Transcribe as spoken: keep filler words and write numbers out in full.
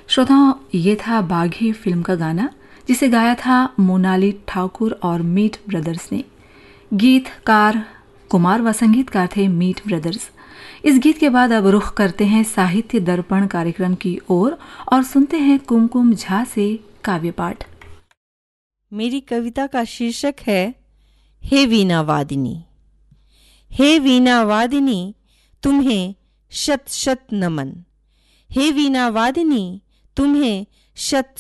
श्रोताओं, ये था बाघी फिल्म का गाना जिसे गाया था मोनाली ठाकुर और मीट ब्रदर्स ने। गीतकार कुमार व संगीतकार थे मीट ब्रदर्स। इस गीत के बाद अब रुख करते हैं साहित्य दर्पण कार्यक्रम की ओर और, और सुनते हैं कुमकुम झा से काव्य पाठ। मेरी कविता का शीर्षक है हे वीणा वादिनी। हे वीणा वादिनी, तुम्हें शत शत नमन। हे वीणा वादिनी, तुम्हें शत